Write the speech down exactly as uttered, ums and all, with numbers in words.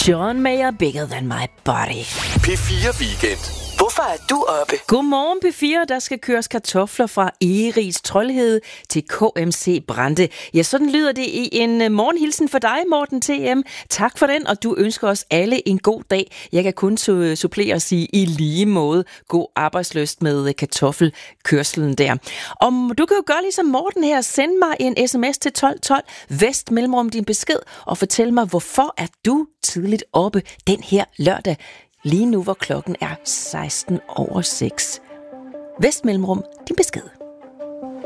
John Mayer, Bigger Than My Body. P fire Weekend. Hvorfor er du oppe? Godmorgen P fire. Der skal køres kartofler fra Egeris Troldhede til K M C Brande. Ja, sådan lyder det i en morgenhilsen for dig, Morten T M. Tak for den, og du ønsker os alle en god dag. Jeg kan kun su- supplere og sige i lige måde god arbejdslyst med kartoffelkørselen der. Og du kan jo gøre ligesom Morten her. Send mig en sms til tolv tolv, vest mellemrum din besked, og fortæl mig, hvorfor er du tidligt oppe den her lørdag. Lige nu, hvor klokken er seksten over seks. Vest mellemrum din besked.